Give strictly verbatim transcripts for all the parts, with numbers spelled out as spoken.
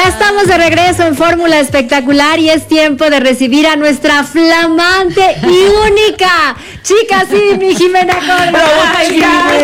Ya estamos de regreso en Fórmula Espectacular y es tiempo de recibir a nuestra flamante y única chica, sí, mi Jimena Córdoba. ¡Ay,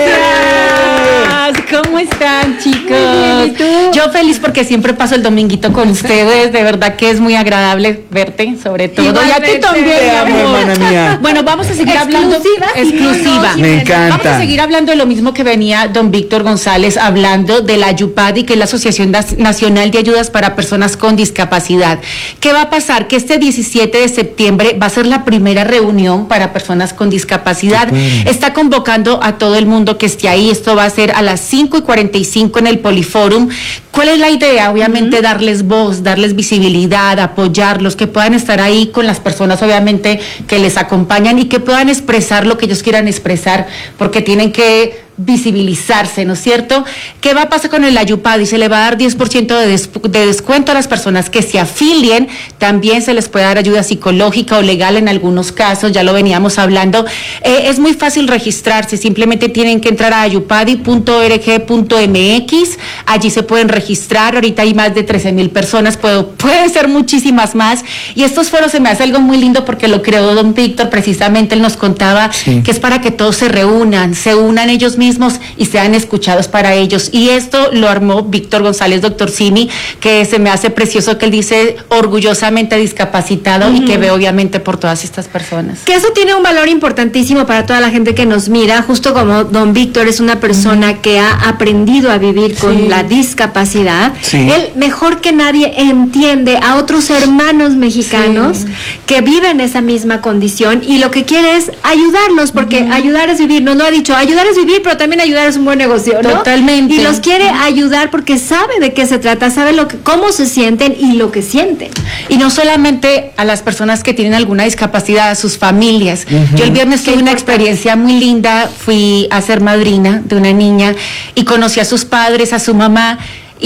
gracias! ¿Cómo están, chicos? Muy bien, ¿y tú? Yo feliz porque siempre paso el dominguito con ustedes. De verdad que es muy agradable verte, sobre todo. Igualmente. Y a ti también, Te amo, mi amor. hermana mía. Bueno, vamos a seguir Exclusiva, hablando. sí, Exclusiva. no, no, Me encanta. Vamos a seguir hablando de lo mismo que venía don Víctor González hablando de la Ayupadi, que es la Asociación Nacional de Ayudas para Personas con Discapacidad. ¿Qué va a pasar? Que este diecisiete de septiembre va a ser la primera reunión para personas con discapacidad. Está convocando a todo el mundo que esté ahí. Esto va a ser a las cinco y cuarenta y cinco en el Poliforum. ¿Cuál es la idea? Obviamente uh-huh. darles voz, darles visibilidad, apoyarlos, que puedan estar ahí con las personas obviamente que les acompañan y que puedan expresar lo que ellos quieran expresar, porque tienen que visibilizarse, ¿no es cierto? ¿Qué va a pasar con el Ayupadi? Se le va a dar diez por ciento de, des de descuento a las personas que se afilien. También se les puede dar ayuda psicológica o legal en algunos casos, ya lo veníamos hablando. Eh, es muy fácil registrarse, simplemente tienen que entrar a ayupadi punto org punto m x, allí se pueden registrar. Ahorita hay más de trece mil personas, puedo, pueden ser muchísimas más, y estos foros se me hace algo muy lindo porque lo creó don Víctor, precisamente él nos contaba sí. que es para que todos se reúnan, se unan ellos mismos y sean escuchados para ellos, y esto lo armó Víctor González, doctor Simi, que se me hace precioso que él dice orgullosamente discapacitado uh-huh. y que ve obviamente por todas estas personas. Que eso tiene un valor importantísimo para toda la gente que nos mira, justo como don Víctor es una persona uh-huh. que ha aprendido a vivir con sí. la discapacidad, sí. él mejor que nadie entiende a otros hermanos mexicanos sí. que viven esa misma condición y lo que quiere es ayudarlos, porque uh-huh. ayudar es vivir, nos lo ha dicho, ayudar es vivir, pero también ayudar es un buen negocio, ¿no? Totalmente. Y los quiere ayudar porque sabe de qué se trata, sabe lo que, cómo se sienten y lo que sienten. Y no solamente a las personas que tienen alguna discapacidad, a sus familias. Uh-huh. Yo el viernes tuve una experiencia muy linda, fui a ser madrina de una niña y conocí a sus padres, a su mamá,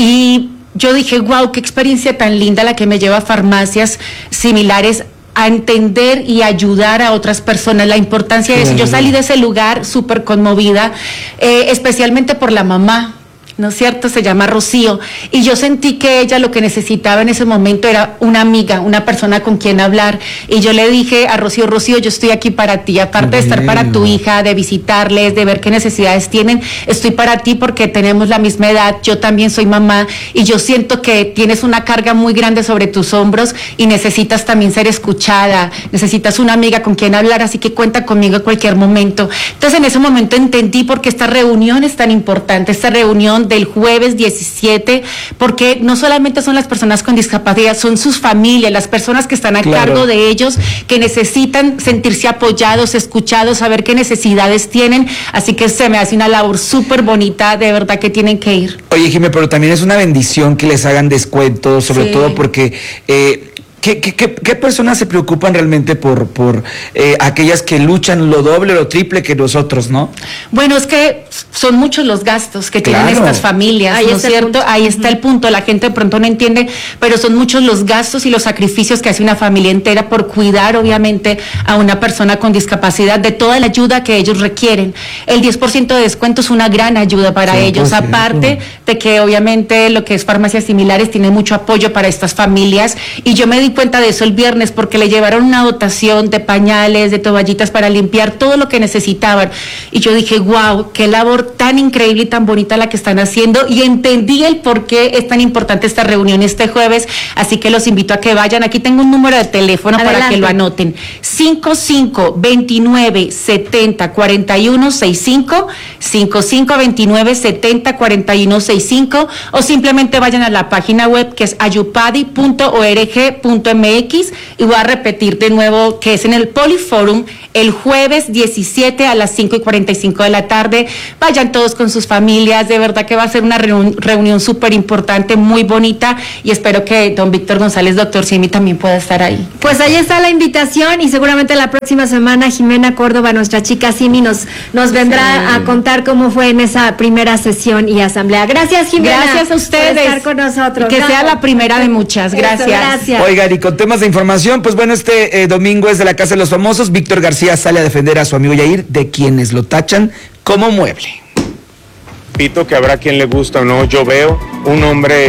y yo dije, wow, qué experiencia tan linda la que me lleva a farmacias similares a entender y ayudar a otras personas, la importancia de eso. Yo salí de ese lugar súper conmovida, eh, especialmente por la mamá, ¿no es cierto? Se llama Rocío, y yo sentí que ella lo que necesitaba en ese momento era una amiga, una persona con quien hablar, y yo le dije a Rocío, Rocío, yo estoy aquí para ti, aparte de estar para tu hija, de visitarles, de ver qué necesidades tienen, estoy para ti porque tenemos la misma edad, yo también soy mamá, y yo siento que tienes una carga muy grande sobre tus hombros y necesitas también ser escuchada, necesitas una amiga con quien hablar, así que cuenta conmigo en cualquier momento. Entonces en ese momento entendí por qué esta reunión es tan importante, esta reunión del jueves diecisiete, porque no solamente son las personas con discapacidad, son sus familias, las personas que están a claro. cargo de ellos, que necesitan sentirse apoyados, escuchados, saber qué necesidades tienen, así que se me hace una labor súper bonita, de verdad que tienen que ir. Oye, Jimé, pero también es una bendición que les hagan descuentos, sobre sí. todo porque... Eh, ¿Qué, qué, qué, ¿Qué personas se preocupan realmente por, por eh, aquellas que luchan lo doble o lo triple que nosotros, no? Bueno, es que son muchos los gastos que tienen claro. estas familias, ahí ¿no es cierto? Ahí está uh-huh. el punto, la gente de pronto no entiende, pero son muchos los gastos y los sacrificios que hace una familia entera por cuidar, obviamente, a una persona con discapacidad, de toda la ayuda que ellos requieren. El diez por ciento de descuento es una gran ayuda para sí, ellos, pues, aparte sí. de que obviamente lo que es farmacias similares tiene mucho apoyo para estas familias, y yo me di cuenta de eso el viernes porque le llevaron una dotación de pañales, de toallitas para limpiar, todo lo que necesitaban, y yo dije, wow, qué labor tan increíble y tan bonita la que están haciendo, y entendí el por qué es tan importante esta reunión este jueves, así que los invito a que vayan. Aquí tengo un número de teléfono Adelante. Para que lo anoten, cinco cinco dos nueve siete cero cuatro uno seis cinco, cinco cinco dos nueve siete cero cuatro uno seis cinco, o simplemente vayan a la página web que es ayupadi punto org punto m x, y voy a repetir de nuevo que es en el Poliforum el jueves diecisiete a las cinco y cuarenta y cinco de la tarde. Vayan todos con sus familias, de verdad que va a ser una reun reunión súper importante, muy bonita, y espero que don Víctor González, doctor Simi, también pueda estar ahí. Pues ahí está la invitación, y seguramente la próxima semana Jimena Córdoba, nuestra chica Simi, nos, nos vendrá sí. a contar cómo fue en esa primera sesión y asamblea. Gracias, Jimena. Gracias a ustedes por estar con nosotros. Que no. sea la primera de muchas. Gracias. Eso, gracias. Oigan, y con temas de información, pues bueno, este eh, domingo es de la Casa de los Famosos. Víctor García sale a defender a su amigo Yair de quienes lo tachan como mueble. Pito, que habrá quien le gusta o no, yo veo un hombre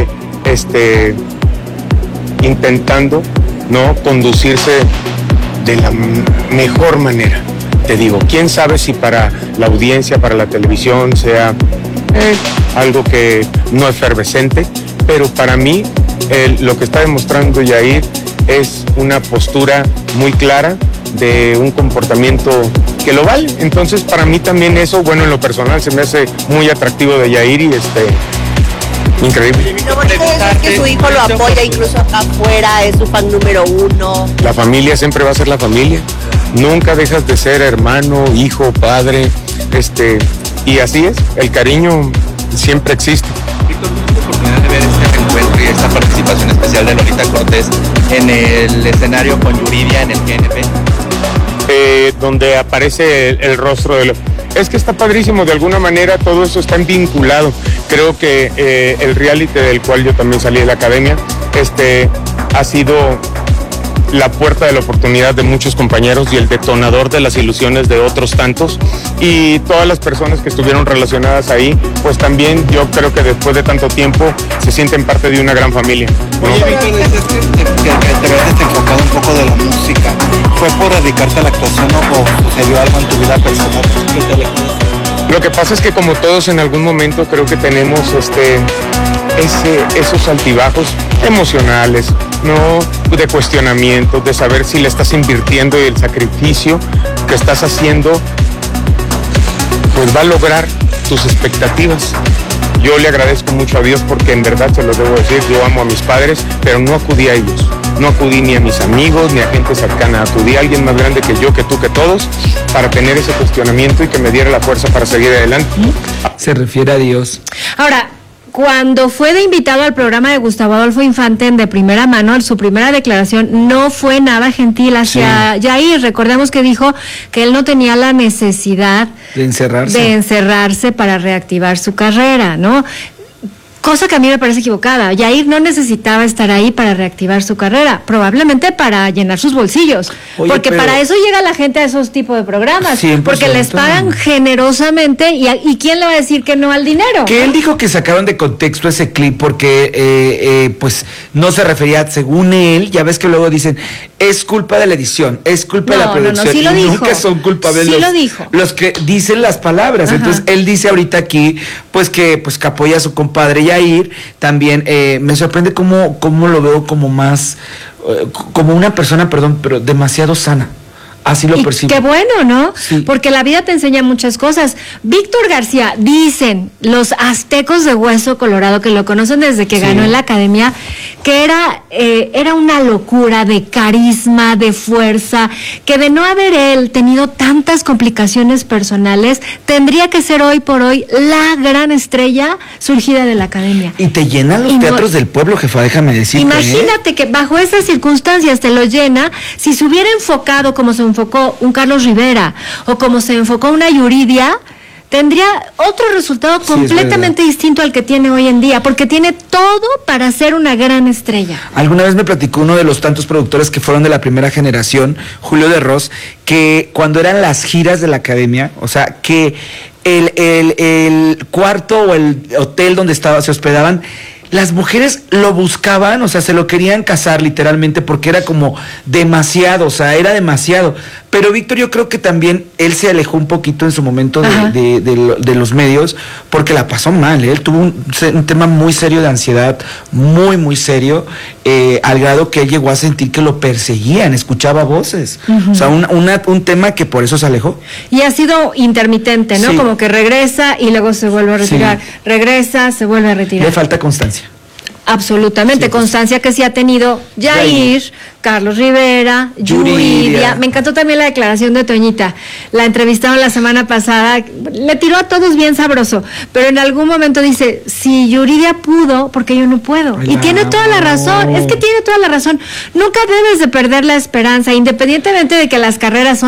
este, intentando, ¿no?, conducirse de la mejor manera. Te digo, quién sabe si para la audiencia, para la televisión sea eh, algo que no efervescente, pero para mí eh, lo que está demostrando Yair es una postura muy clara de un comportamiento que lo vale. Entonces para mí también eso, bueno, en lo personal se me hace muy atractivo de Yair y este, increíble. Lo bonito es que su hijo lo apoya incluso acá afuera, es su fan número uno. La familia siempre va a ser la familia. Nunca dejas de ser hermano, hijo, padre, este, y así es, el cariño siempre existe. Víctor, ¿tuviste la oportunidad de ver este reencuentro y esta participación especial de Lolita Cortés en el escenario con Yuridia en el G N P? Eh, donde aparece el, el rostro de lo... Es que está padrísimo, de alguna manera todo eso está vinculado. Creo que eh, el reality del cual yo también salí de la academia, este, ha sido la puerta de la oportunidad de muchos compañeros y el detonador de las ilusiones de otros tantos, y todas las personas que estuvieron relacionadas ahí, pues también yo creo que después de tanto tiempo se sienten parte de una gran familia, ¿no? Oye, Víctor, decías que te, que, que te habías desenfocado un poco de la música. ¿Fue por dedicarte a la actuación o sucedió algo en tu vida personal que te alejaste? Lo que pasa es que como todos en algún momento creo que tenemos este, ese, esos altibajos emocionales, ¿no?, de cuestionamiento, de saber si le estás invirtiendo y el sacrificio que estás haciendo pues va a lograr tus expectativas. Yo le agradezco mucho a Dios porque en verdad se lo debo decir, yo amo a mis padres, pero no acudí a ellos. No acudí ni a mis amigos, ni a gente cercana. Acudí a alguien más grande que yo, que tú, que todos, para tener ese cuestionamiento y que me diera la fuerza para seguir adelante. Se refiere a Dios. Ahora, cuando fue de invitado al programa de Gustavo Adolfo Infante en De Primera Mano, su primera declaración no fue nada gentil hacia sí. Yair. Recordemos que dijo que él no tenía la necesidad de encerrarse. de encerrarse para reactivar su carrera, ¿no? Cosa que a mí me parece equivocada. Yair no necesitaba estar ahí para reactivar su carrera, probablemente para llenar sus bolsillos. Oye, porque para eso llega la gente a esos tipos de programas, cien por ciento. Porque les pagan generosamente y, y ¿quién le va a decir que no al dinero? Que él dijo que sacaron de contexto ese clip porque eh, eh, pues no se refería, según él, ya ves que luego dicen, es culpa de la edición, es culpa no, de la producción. No, no, sí lo y dijo. Nunca son culpables sí los, lo dijo. los que dicen las palabras. Ajá. Entonces él dice ahorita aquí pues que, pues, que apoya a su compadre Yair. También eh, me sorprende cómo, cómo lo veo como más, eh, como una persona, perdón, pero demasiado sana. Así lo y percibo. Qué bueno, ¿no? Sí. Porque la vida te enseña muchas cosas. Víctor García, dicen los aztecos de Hueso Colorado, que lo conocen desde que sí. ganó en la academia, que era, eh, era una locura de carisma, de fuerza, que de no haber él tenido tantas complicaciones personales, tendría que ser hoy por hoy la gran estrella surgida de la academia. Y te llenan los y teatros no, del pueblo, jefa, déjame decirte. Imagínate ¿eh? que bajo esas circunstancias te lo llena, si se hubiera enfocado como se enfocó un Carlos Rivera o como se enfocó una Yuridia, tendría otro resultado sí, completamente distinto al que tiene hoy en día, porque tiene todo para ser una gran estrella. Alguna vez me platicó uno de los tantos productores que fueron de la primera generación, Julio de Ros, que cuando eran las giras de la academia, o sea, que el, el, el cuarto o el hotel donde estaba, se hospedaban, las mujeres lo buscaban, o sea, se lo querían casar literalmente porque era como demasiado, o sea, era demasiado. Pero Víctor, yo creo que también él se alejó un poquito en su momento de, de, de, de, de los medios porque la pasó mal, ¿eh? Él tuvo un, un tema muy serio de ansiedad, muy, muy serio, eh, al grado que él llegó a sentir que lo perseguían, escuchaba voces. Uh-huh. O sea, un, una, un tema que por eso se alejó. Y ha sido intermitente, ¿no? Sí. Como que regresa y luego se vuelve a retirar. Sí. Regresa, se vuelve a retirar. Le falta constancia. Absolutamente, sí, pues, constancia que sí ha tenido Yair, Yair. Carlos Rivera, Yuridia. Yuridia. Me encantó también la declaración de Toñita. La entrevistaron la semana pasada, le tiró a todos bien sabroso, pero en algún momento dice, si Yuridia pudo, porque yo no puedo. Ay, y tiene toda la razón, es que tiene toda la razón. Nunca debes de perder la esperanza, independientemente de que las carreras son